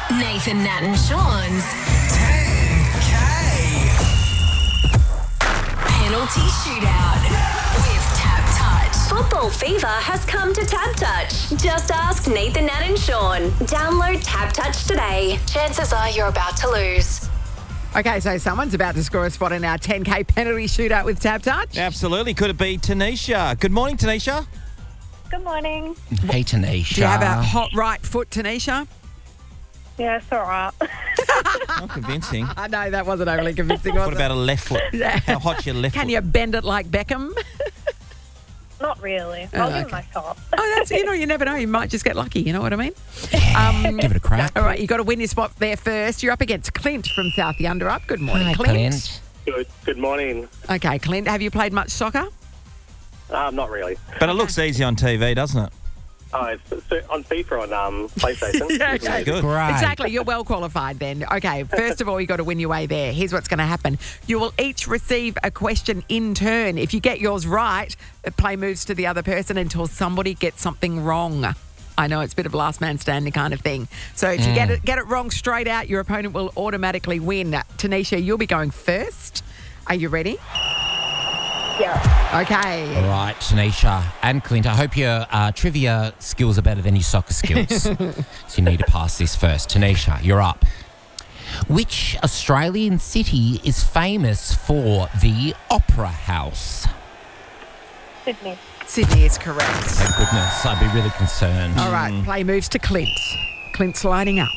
Nathan, Nat and Sean's 10K. penalty shootout with Tap Touch. Football fever has come to Tap Touch. Just ask Nathan, Nat and Sean. Download Tap Touch today. Chances are you're about to lose. Okay, so someone's about to score a spot in our 10K penalty shootout with Tap Touch. Absolutely. Could it be Tanisha? Good morning, Tanisha. Good morning. Hey, Tanisha. Do you have a hot right foot, Tanisha? Yeah, it's all right. Not convincing. I know that wasn't overly convincing, was What it? about a left foot? Yeah. How hot's your left Can foot? you bend it like Beckham? Not really. I'll give it my shot. Oh, that's, you never know. You might just get lucky. You know what I mean? Give it a crack. All right, you got to win your spot there first. You're up against Clint from South Yunderup. Good morning, Hi, Clint. Good morning. Okay, Clint, have you played much soccer? Not really. But it looks easy on TV, doesn't it? It's on FIFA on PlayStation. Yeah, okay. Good. Great. Exactly. You're well qualified then. Okay, first of all, you got to win your way there. Here's what's going to happen. You will each receive a question in turn. If you get yours right, the play moves to the other person until somebody gets something wrong. I know it's a bit of last man standing kind of thing. So if you get it wrong straight out, your opponent will automatically win. Tanisha, you'll be going first. Are you ready? Yeah. Okay. All right, Tanisha and Clint, I hope your trivia skills are better than your soccer skills. So you need to pass this first. Tanisha, you're up. Which Australian city is famous for the Opera House? Sydney. Sydney is correct. Thank goodness, I'd be really concerned. All right, play moves to Clint. Clint's lining up.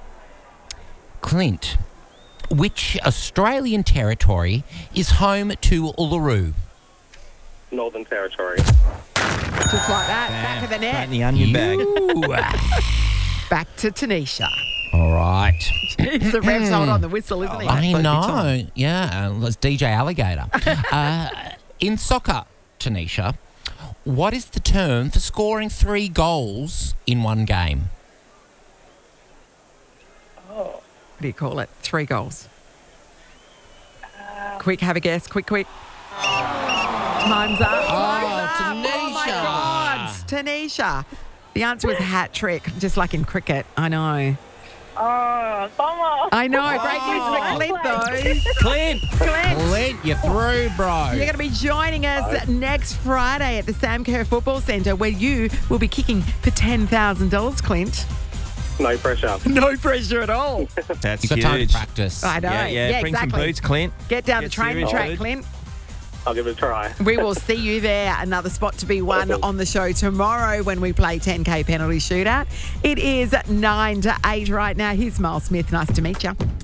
Clint, which Australian territory is home to Uluru? Northern Territory. Just like that. Back of the Right net. in the onion bag. Back to Tanisha. All right. Jeez, the ref's hold on the whistle, isn't he? I big know. time. Yeah, let's DJ Alligator. In soccer, Tanisha, what is the term for scoring 3 goals in one game? What do you call it? 3 goals. Quick, have a guess. Quick. Time's up. Time's up. Oh, my Tanisha. God. Tanisha. The answer was hat trick, just like in cricket. I know. Oh, bummer. I know. Great news for Clint, though. Clint! Clint, you're through, bro. You're going to be joining us next Friday at the Sam Kerr Football Centre, where you will be kicking for $10,000, Clint. No pressure. No pressure at all. That's You got time to huge. practice. I know. Yeah, bring exactly. some boots, Clint. Get down Get the training serious, track, dude. Clint. I'll give it a try. We will see you there. Another spot to be won on the show tomorrow when we play 10K penalty shootout. It is 9 to 8 right now. Here's Miles Smith. Nice to meet you.